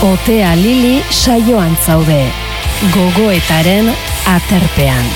Otea Lili saioan zaude, gogoetaren aterpean.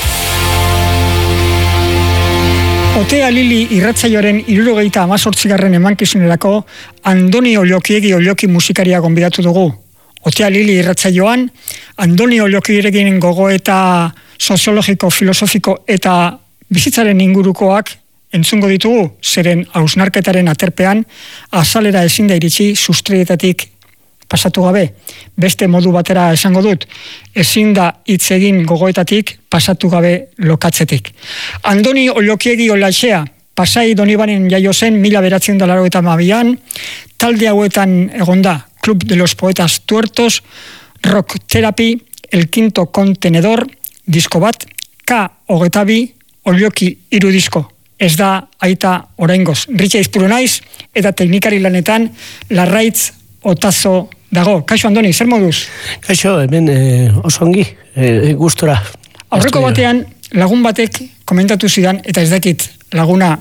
Otea Lili irratsaioaren 78. emankizunerako Andoni Olloki musikaria gonbidatu dugu. Otea Lili irratsaioan Andoni Ollokierekin gogoeta soziologiko, filosofiko eta bizitzaren ingurukoak entzungo ditugu, zeren hausnarketaren aterpean azalera ezin da iritsi sustraietatik pasatu gabe. Beste modu batera esango dut, ezin da hitz egin gogoetatik pasatu gabe lokatzetik. Andoni Ollokiegi Olaxea, Pasai Donibanen jaio zen 1982an, talde hauetan egonda Club de los Poetas Tuertos, Rock Therapy, El Quinto Contenedor, disko bat, K22, Olloki 3 disko. Ez da aita oraingoz. Ritxa izpuru naiz, eta teknikari lanetan Larraitz Otazo dago. Kaixo Andoni, zer moduz? Kaixo, hemen oso ongi, gustora. Aurreko batean lagun batek komentatu zidan, eta ez dakit laguna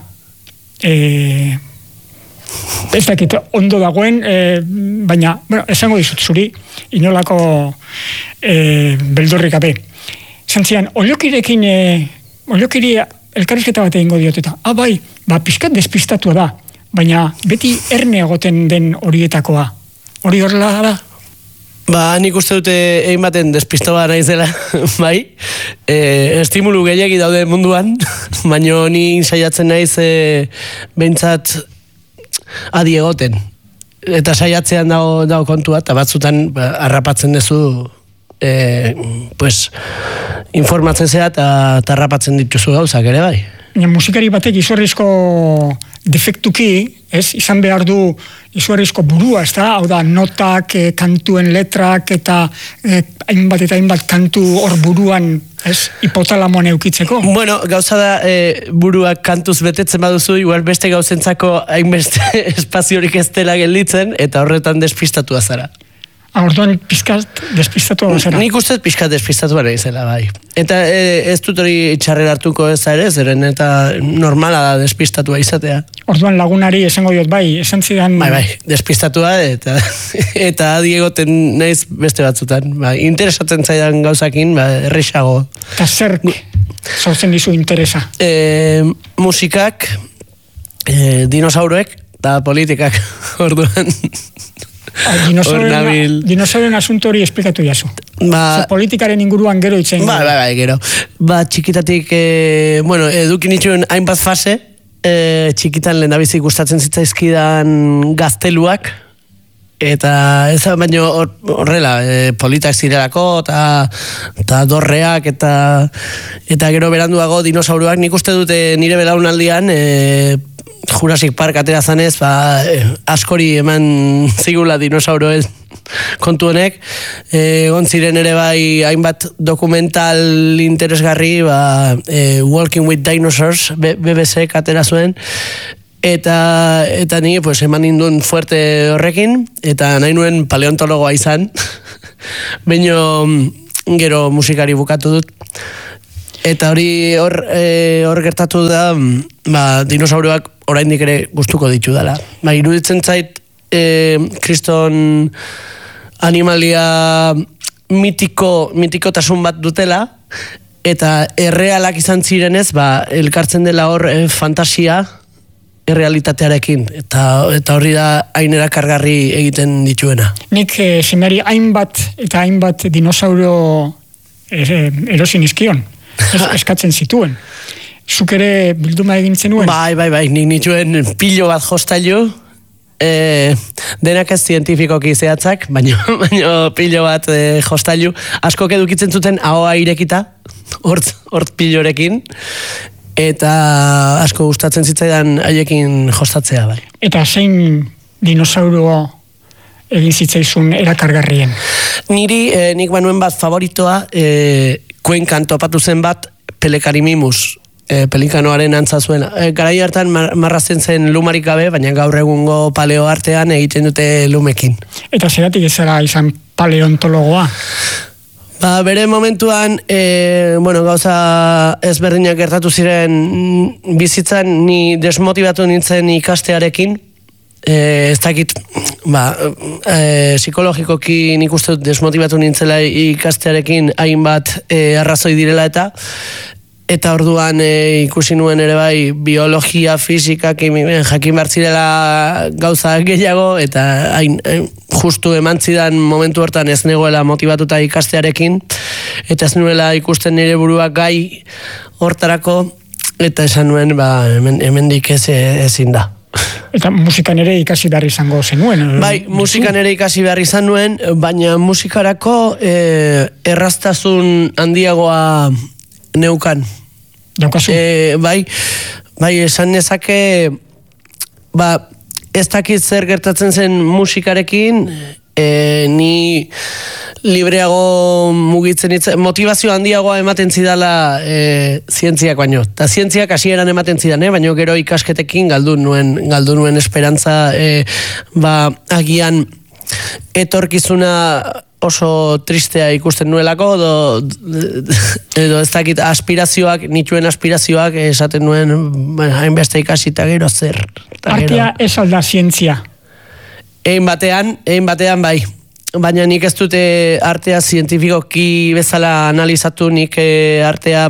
ez dakit ondo dagoen, baina, bueno, esango dizut zuri, inolako beldurrik gabe. Zantzian, Ollokirekin, Ollokiri elkarrizketa bat egingo diot eta, bai, pixkat despistatua da, baina beti erne egoten den horietakoa. Hori horrela da? Nik uste dute egin baten despistoa naizela, bai. Estimulu gehiagi daude munduan, baina ni saiatzen naiz behintzat adi egoten. Eta saiatzean dago kontua, eta batzutan harrapatzen duzu informatzen zera eta harrapatzen dituzu gauzak ere bai. Musikari batek izugarrizko defektuki, izan behar du izugarrizko burua, ez da? Hau da, notak, kantuen letrak eta hainbat kantu hor buruan, hipotalamoan eukitzeko. Bueno, gauza da, buruak kantuz betetzen baduzu, igual beste gauzentzako hainbeste espaziorik ez dela gelditzen, eta horretan despistatua zara. Orduan pizkat despistatu zara. Nik uste pizkat despistatu gara izela, bai. Eta ez dut hori txarrera hartuko ez da ere, zeren eta normala da despistatua izatea. Orduan lagunari esango diot, bai, esan zidan... Bai, despistatua eta adi egoten naiz beste batzutan. Interesatzen zaidan gauzakin, errexago. Eta zer sortzen dizu interesa? Musikak, dinosauroek eta politikak, orduan... Dinosauren asunto hori esplikatu jazu. Politikaren inguruan gero itzen. Bai, gero. Txikitatik, edukin nituen hainbat fase, txikitan lehendabizik gustatzen zitzaizkidan gazteluak, eta ez da baino horrela, politak zirelako, eta dorreak, eta gero beranduago dinosauroak, nik uste dute nire belaunaldian, Jurassic Park atera zanez, askori eman zigula dinosauroen kontu honek. Gontziren ere bai hainbat dokumental interesgarri, Walking with Dinosaurs, BBC-ek atera zuen, eta ni eman ninduen fuerte horrekin, eta nahi nuen paleontologoa izan, baino gero musikari bukatu dut. Eta hori hor gertatu da, dinosauroak oraindik ere gustuko ditu dela. Iruditzen zait, kriston animalia mitikotasun bat dutela, eta errealak izan zirenez, elkartzen dela hor fantasia errealitatearekin, eta hori da hain erakargarri egiten dituena. Nik semari hainbat dinosauro erosin izkion. Eskatzen zituen. Zuk ere bilduma egin zenuen? Bai, nik nituen pilo bat jostailu, denak ez zientifikoki zehatzak, baina pilo bat jostailu, askok edukitzen zuten ahoa irekita, hort pilorekin, eta asko gustatzen zitzaidan haiekin jostatzea, bai. Eta zein dinosauro egin zitzaizun erakargarrien? Nik banuen bat favoritoa, Kuenkan topatu zen bat Pelecarimimus, pelikanoaren antza zuen. Garai hartan marrazten zen lumarik gabe, baina gaur egungo paleo artean egiten dute lumekin. Eta zeratik ez zara izan paleontologoa? Bere momentuan, gauza ezberdinak gertatu ziren bizitzan, ni desmotibatu nintzen ikastearekin, ez dakit, psikologikoki nik uste dut desmotibatu nintzela ikastearekin hainbat arrazoi direla eta orduan ikusi nuen ere bai biologia, fisika, jakin bartzirela gauza gehiago eta justu emantzidan momentu hortan ez negoela motibatuta ikastearekin eta ez nuela ikusten nire burua gai hortarako eta esan nuen hemendik ezin da. Eta musikan ere ikasi behar izango zenuen. Bai, musikan ere ikasi behar izan nuen, baina musikarako erraztasun handiagoa neukan. Daukazu? Bai, esan nezake, ez dakit zer gertatzen zen musikarekin, ni libreago mugitzen motivazio handiagoa ematen zidala zientziak baino. Eta zientziak hasieran ematen zidan, baino gero ikasketekin galdu nuen esperantza, agian etorkizuna oso tristea ikusten nuelako, edo ez dakit nituen aspirazioak esaten nuen, hainbeste ikasi eta gero zer. Artea ez alda zientzia? Egin batean bai. Baina nik ez dute artea zientifikoki bezala analizatu, nik artea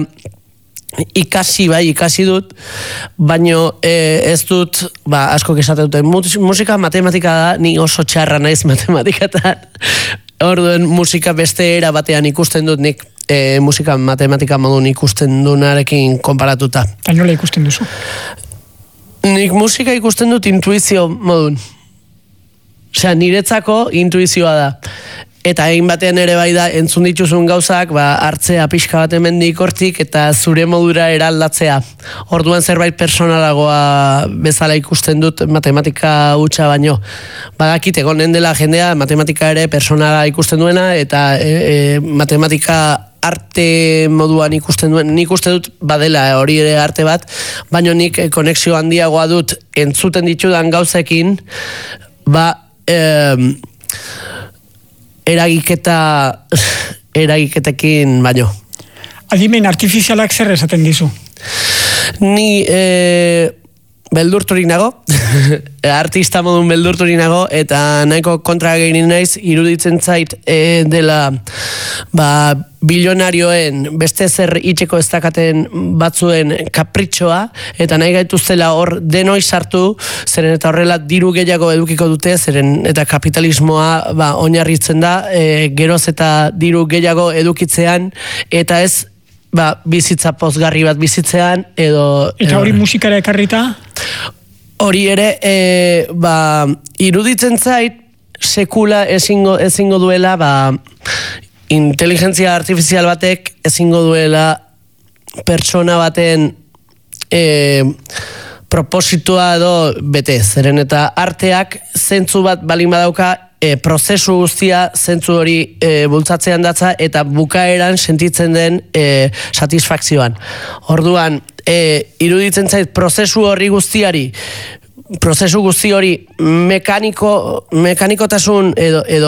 ikasi dut, baina ez dut, asko esaten dute, musika matematika da, ni oso txarra naiz matematikatan. Orduen musika beste era batean ikusten dut nik musika matematika modun ikusten dunarekin konparatuta. Eta nola ikusten duzu? Nik musika ikusten dut intuizio modun. Osea, niretzako intuizioa da. Eta egin batean ere bai da, entzun dituzun gauzak, hartzea pixka bat hemendik hortik eta zure modura eraldatzea. Orduan zerbait personalagoa bezala ikusten dut matematika hutsa baino. Badakit egonen dela jendea matematika ere personala ikusten duena eta matematika arte moduan ikusten duen. Nik uste dut badela hori ere arte bat, baino nik konexio handiagoa dut entzuten ditudan gauzekin, eragiketekin baino. Adimen artifizialak zer esaten dizu? Ni beldurturik nago, artista modun beldurturik nago, eta nahiko kontra gehien naiz, iruditzen zait dela bilionarioen beste zer itxeko ez dakaten batzuen kapritxoa, eta nahi gaituztela hor denoi sartu, zeren eta horrela diru gehiago edukiko dute, zeren eta kapitalismoa oinarritzen da, geroz eta diru gehiago edukitzean, eta ez bizitza pozgarri bat bizitzean, edo... Eta hori musikara ekarrita? Hori ere, iruditzen zait, sekula ezingo duela, inteligentzia artifizial batek ezingo duela pertsona baten propositua edo bete, zeren eta arteak zentzu bat balin badauka, prozesu guztia zentzu hori bultzatzean datza eta bukaeran sentitzen den satisfakzioan. Orduan, iruditzen zait prozesu guzti hori mekanikotasun edo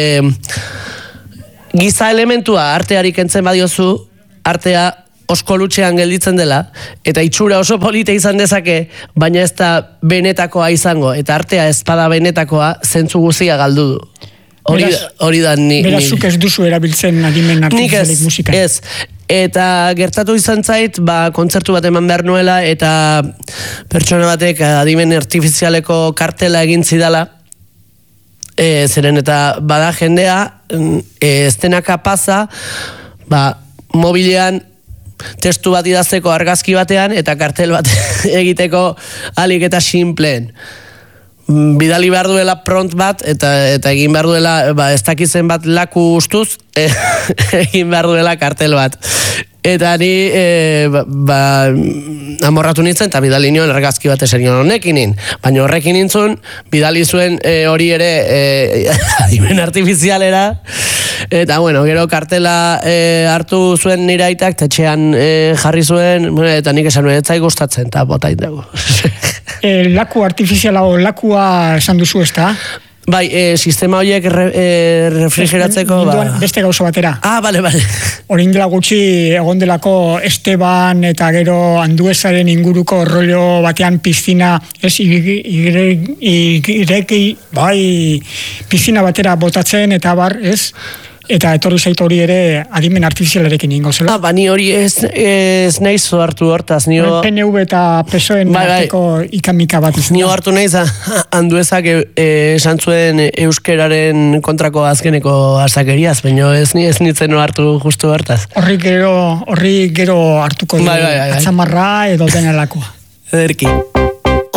giza elementua arteari kentzen badiozu, artea oskolutxean gelditzen dela, eta itxura oso polita izan dezake, baina ez da benetakoa izango, eta artea ez bada benetakoa, zentzu guztia galdu du. Hori da ni... Berazuk ez duzu erabiltzen adimen artifizialik musika. Ez, eta gertatu izan zait, kontzertu bat eman behar nuela, eta pertsona batek adimen artifizialeko kartela egin zidala, zeren eta bada jendea, estenaka pasa, mobilean, testu bat idazteko argazki batean eta kartel bat egiteko alik eta simpleen. Bidali behar duela prompt bat eta egin behar duela ez dakitzen bat laku ustuz egin behar duela kartel bat. Eta ni amorratu nintzen eta bidali nion argazki bat eserion honekin nin. Baina horrekin nintzun, bidali zuen hori ere adimen artifizialera. Eta bueno, gero kartela hartu zuen nire aitak, tetxean jarri zuen, eta nik esan nuen, etzai gustatzen, eta botain dugu. Laku artifiziala o lakua esan duzu ez da? Bai, sistema horiek refrigeratzeko... Beste gauza batera. Bale. Orain dela gutxi egon delako Esteban eta gero Anduezaren inguruko rollo batean piztina, ez, ireki, bai, piztina batera botatzen eta bar, ez? Eta etorri zaitu hori ere adimen artifizialarekin ingo zela. Ni hori ez naiz hartu hortaz. PNV eta PSOen arteko ikamika bat izan. Nio hartu naiz Anduezak esan zuen euskeraren kontrako azkeneko azakeriaz, baina ez nintzen hartu justu hortaz. Horri gero hartuko du atzamarra edo denalakoa. Ederki.